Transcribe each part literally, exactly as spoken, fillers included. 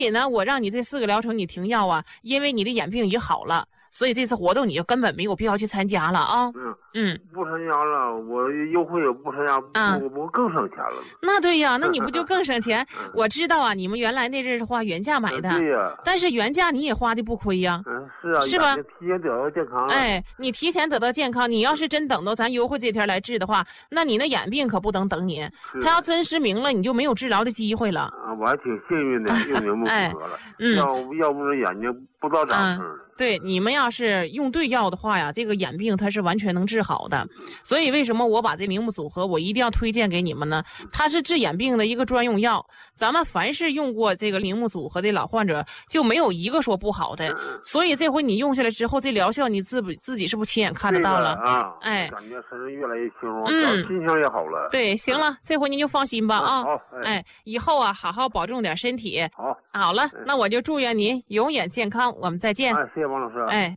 所以呢，我让你这四个疗程你停药啊，因为你的眼病已好了。所以这次活动你就根本没有必要去参加了啊！ 嗯嗯， 不参加了，我优惠也不参加， 啊、 我不更省钱了吗？ 那对呀，那你不就更省钱？我知道啊，你们原来那阵是花原价买的， 嗯、对呀。 但是原价你也花的不亏呀。 嗯，是啊， 是吧？ 提前得到健康了。 哎，你提前得到健康，你要是真等到咱优惠这天来治的话，那你那眼病可不能等你。他要真失明了，你就没有治疗的机会了。 啊，我还挺幸运的，用明目组合了。 哎、嗯， 要要不是眼睛不知道咋事。 嗯对，你们要是用对药的话呀，这个眼病它是完全能治好的。所以为什么我把这明目组合我一定要推荐给你们呢？它是治眼病的一个专用药。咱们凡是用过这个明目组合的老患者，就没有一个说不好的。所以这回你用下来之后，这疗效你自自己是不是亲眼看得到了？ 啊， 哎， 感觉身上越来越轻松， 嗯， 心情也好了。 对，行了，这回您就放心吧啊。 好， 哎，哎以后啊，好好保重点身体。 好， 好了，那我就祝愿您永远健康。我们再见。 哎，谢谢王老师。 哎。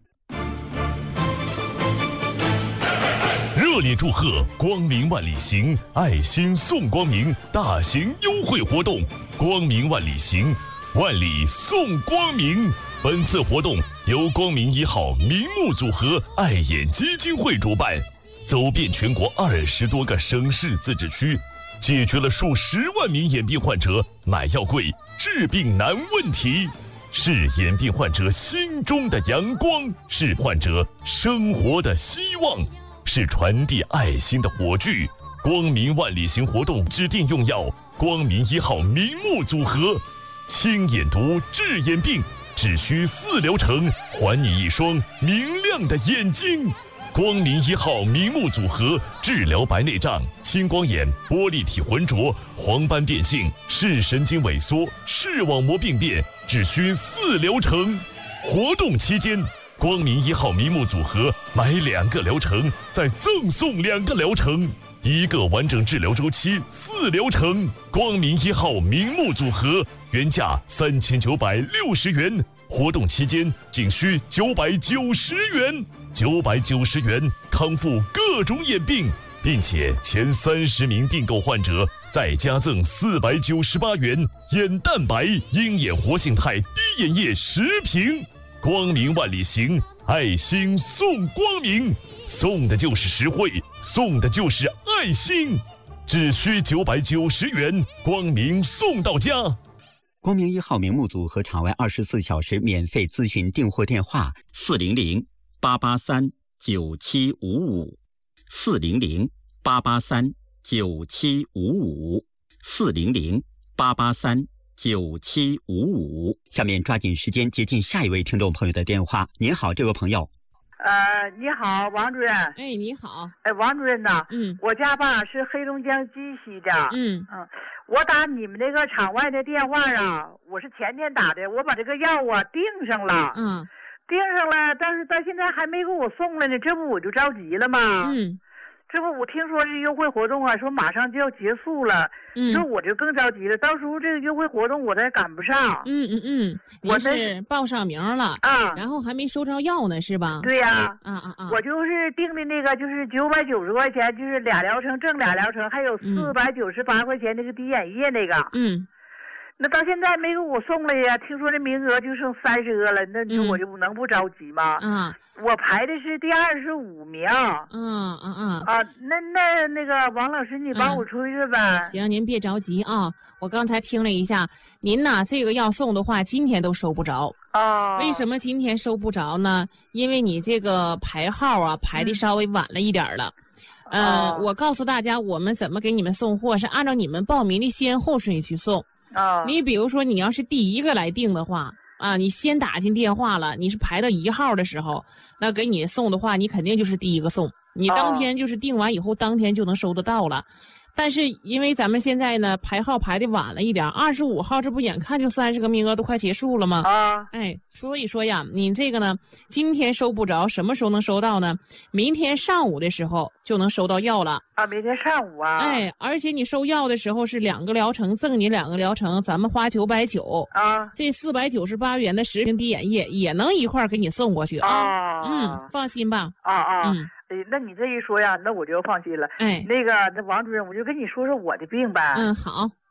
热烈祝贺光明万里行爱心送光明大型优惠活动，光明万里行，万里送光明。本次活动由光明一号明目组合爱眼基金会主办，走遍全国二十多个省市自治区，解决了数十万名眼病患者买药贵、治病难问题，是眼病患者心中的阳光，是患者生活的希望，是传递爱心的火炬。光明万里行活动指定用药光明一号明目组合，清眼毒治眼病，只需四疗程，还你一双明亮的眼睛。光明一号明目组合治疗白内障、青光眼、玻璃体浑浊、黄斑变性、视神经萎缩、视网膜病变，只需四疗程。活动期间，光明一号明目组合买两个疗程再赠送两个疗程，一个完整治疗周期四疗程。光明一号明目组合原价三千九百六十元，活动期间仅需九百九十元，九百九十元康复各种眼病，并且前三十名订购患者再加赠四百九十八元眼蛋白鹰眼活性肽滴眼液十瓶。光明万里行，爱心送光明，送的就是实惠，送的就是爱心，只需九百九十元，光明送到家。 光明一号明目组合场外二十四小时免费咨询订货电话：四零零八八三九七五五，四零零八八三九七五五，四零零八八三九七五五。下面抓紧时间接近下一位听众朋友的电话。您好，这位朋友。 呃，你好，王主任。 哎，你好。 哎，王主任呐， 嗯， 我家吧是黑龙江鸡西的。 嗯嗯，我打你们那个场外的电话啊，我是前天打的，我把这个药啊订上了。 嗯， 订上了，但是到现在还没给我送来呢，这不我就着急了吗？ 嗯。 这不我听说这优惠活动啊，说马上就要结束了， 嗯， 说我就更着急了，到时候这个优惠活动我再赶不上。 嗯嗯嗯，我是报上名了啊， 然后还没收着药呢，是吧？ 对呀、 啊，啊啊啊！ 我就是订的那个，就是九百九十块钱，就是俩疗程，正俩疗程，还有四百九十八块钱那个滴眼液那个。 嗯。 那到现在没给我送来呀，听说这名额就剩三十个了，那你说我就能不着急吗？ 啊， 我排的是第二十五名。 嗯嗯嗯。 啊，那那那个王老师，你帮我出去呗。 嗯、行，您别着急啊，我刚才听了一下，您呐这个要送的话，今天都收不着。 啊。 为什么今天收不着呢？因为你这个排号啊排的稍微晚了一点了。嗯、呃哦，我告诉大家，我们怎么给你们送货，是按照你们报名的先后顺序去送。 啊， 你比如说，你要是第一个来订的话，啊，你先打进电话了，你是排到一号的时候，那给你送的话，你肯定就是第一个送，你当天就是订完以后，当天就能收得到了。但是因为咱们现在呢排号排的晚了一点，二十五号这不眼看就三十个名额都快结束了吗？ 啊， 哎，所以说呀，你这个呢，今天收不着，什么时候能收到呢？明天上午的时候就能收到药了。 啊，明天上午啊。 哎，而且你收药的时候是两个疗程，赠你两个疗程，咱们花九百九啊， 这四百九十八元的十瓶滴眼液也能一块给你送过去啊。 啊嗯，放心吧。 啊啊。 嗯。 哎，那你这一说呀，那我就放心了。 哎， 那个，那王主任，我就跟你说说我的病呗。 嗯，好。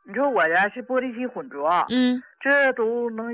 你说我的是玻璃体混浊， 嗯， 这都能